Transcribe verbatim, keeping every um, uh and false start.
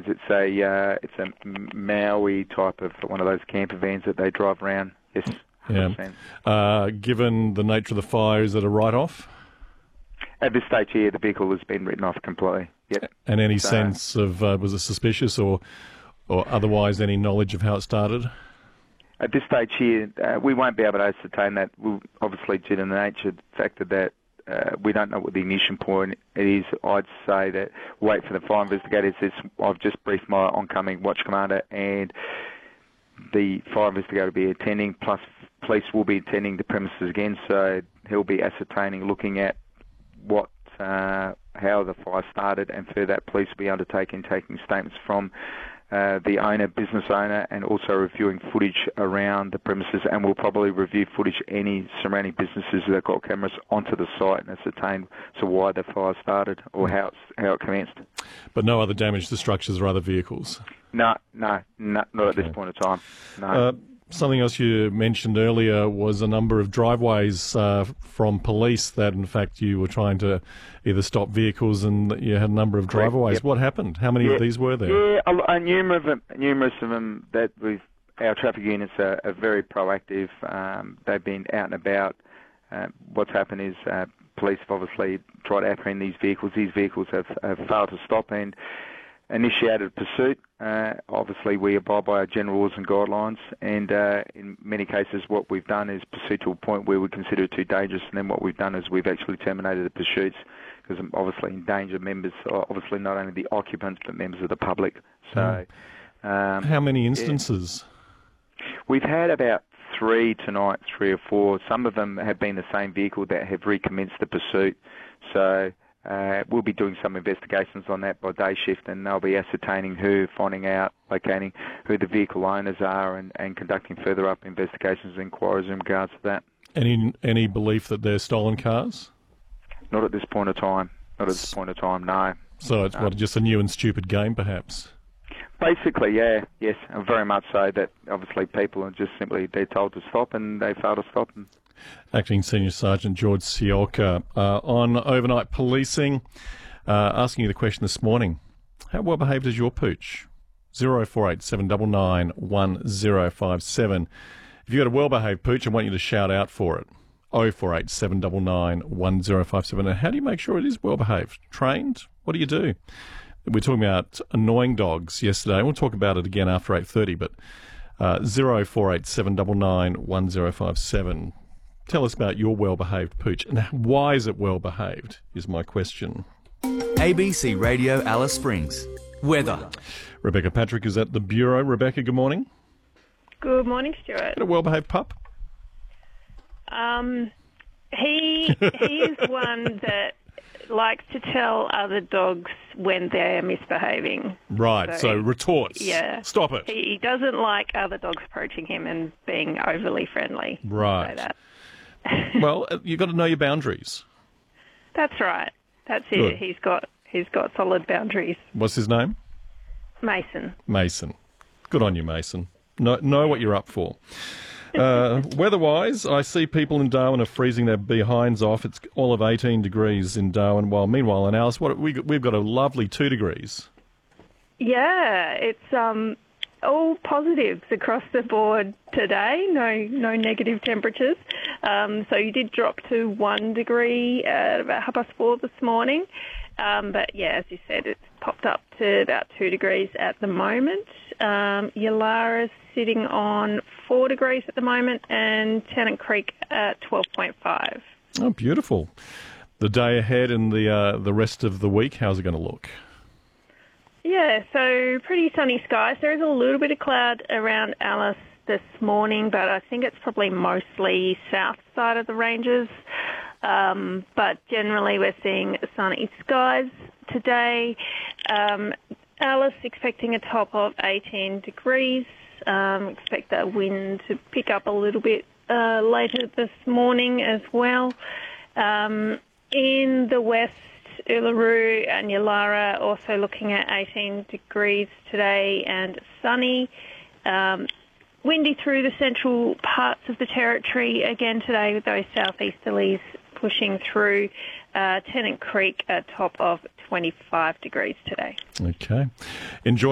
It's a uh, it's a Maui type of one of those camper vans that they drive around. Yes. Yeah. Uh, given the nature of the fire, is it a write-off? At this stage here, the vehicle has been written off completely. Yep. And any so, sense of, uh, was it suspicious or or otherwise any knowledge of how it started? At this stage here, uh, we won't be able to ascertain that. We'll, obviously, due to the nature of the fact that uh, we don't know what the ignition point it is, I'd say that wait for the fire investigators. This, I've just briefed my oncoming watch commander, and the fire investigator will be attending, plus police will be attending the premises again, so he'll be ascertaining, looking at what, uh, how the fire started, and for that police will be undertaking, taking statements from uh, the owner, business owner, and also reviewing footage around the premises, and we'll probably review footage, any surrounding businesses that got cameras onto the site and ascertain so why the fire started or how, it's, how it commenced. But no other damage to structures or other vehicles? No, no, no not at this point in time. No. Uh, something else you mentioned earlier was a number of driveways uh, from police that, in fact, you were trying to either stop vehicles and you had a number of driveways. Yep. What happened? How many yeah, of these were there? Yeah, a, a numerous of them, numerous of them that we've, our traffic units are, are very proactive. Um, they've been out and about. Uh, what's happened is uh, police have obviously tried to apprehend these vehicles. These vehicles have, have failed to stop and initiated a pursuit. Uh, obviously, we abide by our general rules and guidelines, and uh, in many cases what we've done is pursue to a point where we consider it too dangerous, and then what we've done is we've actually terminated the pursuits because obviously endanger members, obviously not only the occupants but members of the public. So, um, How many instances? Yeah. We've had about three tonight, three or four. Some of them have been the same vehicle that have recommenced the pursuit. So Uh, we'll be doing some investigations on that by day shift, and they'll be ascertaining who, finding out, locating who the vehicle owners are, and, and conducting further up investigations and inquiries in regards to that. Any any belief that they're stolen cars? Not at this point of time. Not at this point of time, no. So it's no. what, just a new and stupid game, perhaps? Basically, yeah, yes, very much so. That obviously people are just simply, they're told to stop and they fail to stop. And Acting Senior Sergeant George Ciolka uh, on overnight policing, uh, asking you the question this morning: how well behaved is your pooch? Zero four eight seven nine nine one zero five seven. If you've got a well behaved pooch, I want you to shout out for it. Oh four eight seven nine nine one zero five seven. And how do you make sure it is well behaved? Trained? What do you do? We were talking about annoying dogs yesterday. We'll talk about it again after eight thirty. But uh, zero four eight seven nine nine one zero five seven. Tell us about your well-behaved pooch, and why is it well-behaved, is my question. A B C Radio Alice Springs. Weather. Rebecca Patrick is at the Bureau. Rebecca, good morning. Good morning, Stuart. Got a well-behaved pup? Um, he, he is one that likes to tell other dogs when they're misbehaving. Right, so, so retorts. Yeah. Stop it. He, he doesn't like other dogs approaching him and being overly friendly. Right. So that. Well, you've got to know your boundaries. That's right. That's it. Good. He's got he's got solid boundaries. What's his name? Mason. Mason. Good on you, Mason. Know, know what you're up for. Uh, weather-wise, I see people in Darwin are freezing their behinds off. It's all of eighteen degrees in Darwin. While meanwhile, in Alice, what we we've got a lovely two degrees. Yeah, it's um. all positives across the board today, no no negative temperatures. Um, so you did drop to one degree at about half past four this morning. Um, but yeah, as you said, it's popped up to about two degrees at the moment. Um, Yallara's sitting on four degrees at the moment, and Tennant Creek at twelve point five. Oh, beautiful. The day ahead and the uh, the rest of the week, how's it going to look? Yeah, so pretty sunny skies. There is a little bit of cloud around Alice this morning, but I think it's probably mostly south side of the ranges. Um, but generally we're seeing sunny skies today. Um, Alice expecting a top of eighteen degrees. Um, expect that wind to pick up a little bit uh, later this morning as well. Um, in the west, Uluru and Yallara also looking at eighteen degrees today and sunny. Um, windy through the central parts of the territory again today with those southeasterlies pushing through. Uh, Tennant Creek at top of twenty-five degrees today. Okay. Enjoy.